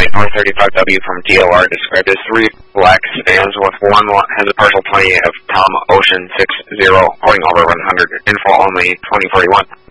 North 35W from DOR described as 3 black sedans with one has a partial 20 of Tom Ocean 60, holding over 100, info only 2041.